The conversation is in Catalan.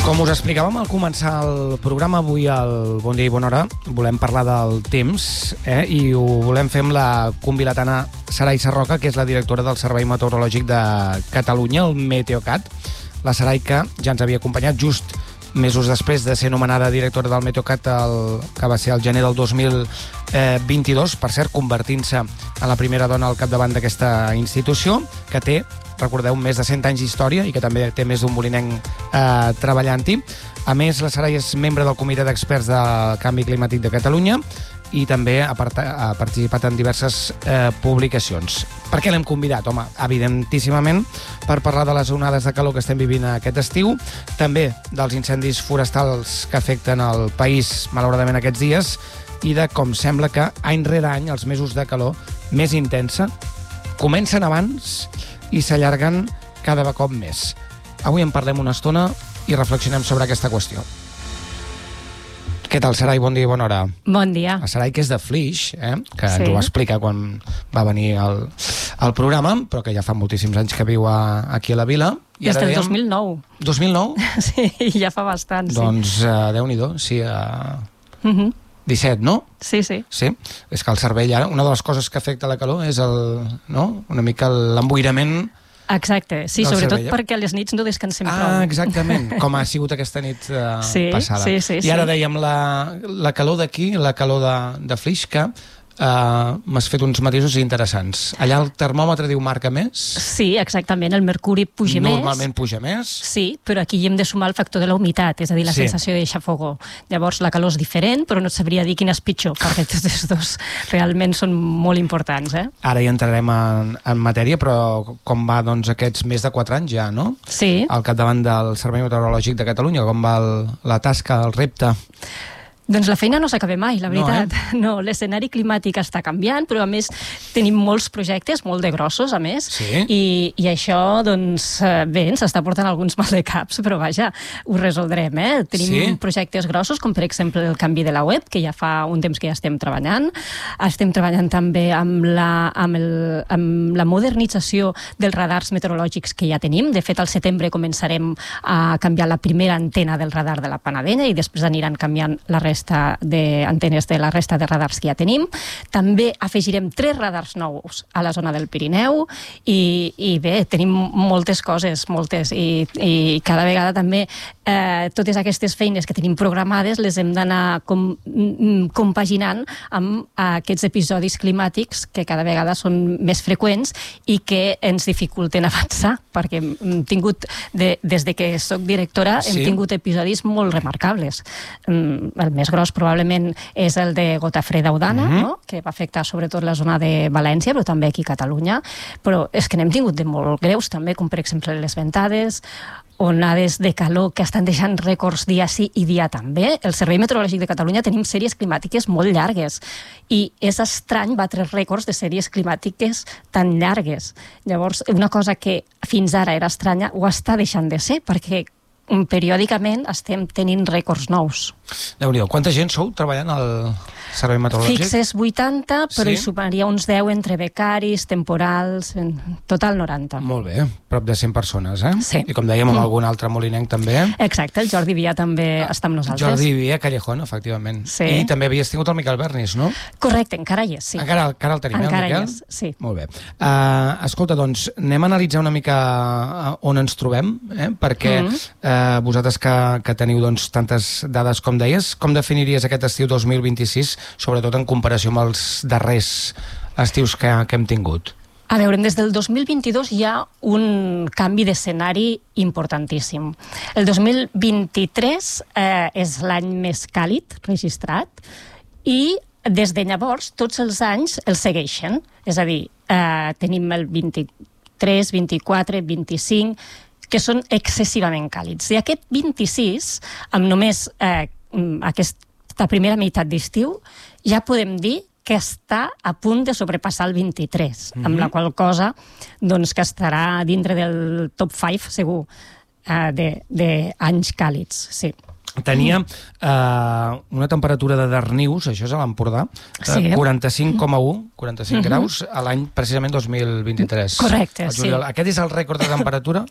Com us explicàvem al començar el programa, avui al Bon Dia i Bona Hora volem parlar del temps i ho volem fer amb la convilatana Sarai Sarroca, que és la directora del Servei Meteorològic de Catalunya, el Meteocat. La Sarai, que ja ens havia acompanyat just mesos després de ser nomenada directora del Meteocat, que va ser el gener del 2022, per cert, convertint-se en la primera dona al capdavant d'aquesta institució, que té, recordeu, més de 100 anys d'història i que també té més d'un molinenc treballant-hi. A més, la Sarai és membre del Comitè d'Experts del Canvi Climàtic de Catalunya i també ha participat en diverses publicacions. Per què l'hem convidat? Home, evidentíssimament, per parlar de les onades de calor que estem vivint aquest estiu, també dels incendis forestals que afecten el país, malauradament, aquests dies, i de com sembla que, any rere any, els mesos de calor més intensa comencen abans i s'allarguen cada cop més. Avui en parlem una estona i reflexionem sobre aquesta qüestió. Què tal, Sarai? Bon dia i bona hora. Bon dia. La Sarai, que és de Flix, que ens ho va explicar quan va venir al programa, però que ja fa moltíssims anys que viu aquí a la vila. Des del 2009. 2009? Sí, ja fa bastant, sí. Doncs Déu-n'hi-do, sí, 17, no? Sí, sí. Sí, és que el cervell ara, una de les coses que afecta la calor és una mica l'emboirament. Exacte, sí, sobretot perquè a les nits no descansem prou. Ah, exactament, com ha sigut aquesta nit passada. Sí. I ara dèiem la calor d'aquí, la calor de Flix, que m'has fet uns matisos interessants. Allà el termòmetre diu marca més? Sí, exactament, el mercuri puja més. Normalment puja més? Sí, però aquí hi hem de sumar el factor de la humitat, és a dir, la sensació de xafogor. Llavors la calor és diferent, però no et sabria dir quin és pitjor, perquè tots dos realment són molt importants. Ara hi entrarem en matèria, però com va aquests més de 4 anys ja, no? Sí. Al capdavant del Servei Meteorològic de Catalunya, com va la tasca, el repte? Doncs la feina no s'acaba mai, la veritat. No, l'escenari climàtic està canviant, però a més tenim molts projectes, molt de grossos, a més, i això, doncs, bé, ens està portant alguns maldecaps, però vaja, ho resoldrem, Tenim projectes grossos, com per exemple el canvi de la web, que ja fa un temps que ja estem treballant. Estem treballant també amb la modernització dels radars meteorològics que ja tenim. De fet, al setembre començarem a canviar la primera antena del radar de la Panadella i després aniran canviant la resta d'antenes de la resta de radars que ja tenim. També afegirem 3 radars nous a la zona del Pirineu i bé, tenim moltes coses, i cada vegada també totes aquestes feines que tenim programades les hem d'anar compaginant amb aquests episodis climàtics que cada vegada són més freqüents i que ens dificulten avançar, perquè hem tingut, des de que soc directora, hem tingut episodis molt remarcables. El més gros probablement és el de gota freda Eudana, que va afectar sobretot la zona de València, però també aquí a Catalunya. Però és que n'hem tingut de molt greus també, com per exemple les ventades, onades de calor que estan deixant rècords dia sí i dia també. El Servei Meteorològic de Catalunya tenim sèries climàtiques molt llargues i és estrany batre rècords de sèries climàtiques tan llargues. Llavors, una cosa que fins ara era estranya ho està deixant de ser, perquè periòdicament estem tenint rècords nous. Déu-n'hi-do. Quanta gent sou treballant al Servei Meteorològic? Fixes 80, però hi sumaria uns 10 entre becaris, temporals, en total 90. Molt bé, prop de 100 persones, Sí. I com dèiem, amb algun altre molinenc també. Exacte, el Jordi Via també està amb nosaltres. Jordi Via, Callejón, efectivament. Sí. I també havies tingut el Miquel Bernis, no? Correcte, encara hi és, sí. Encara el tenim, el Miquel? Encara hi és, sí. Molt bé. Escolta, doncs, anem a analitzar una mica on ens trobem, perquè vosaltres que teniu tantes dades com deies, com definiries aquest estiu 2026, sobretot en comparació amb els darrers estius que hem tingut? A veure, des del 2022 hi ha un canvi d'escenari importantíssim. El 2023 és l'any més càlid registrat i des de llavors tots els anys el segueixen. És a dir, tenim el 23, 24, 25, que són excessivament càlids. I aquest 26, amb només aquesta primera meitat d'estiu, ja podem dir que està a punt de sobrepassar el 23, amb la qual cosa que estarà dintre del top 5, segur, d'anys càlids, sí. Tenia una temperatura de Darnius, això és a l'Empordà, 45,1 graus a l'any precisament 2023. Correcte, sí. Aquest és el rècord de temperatura?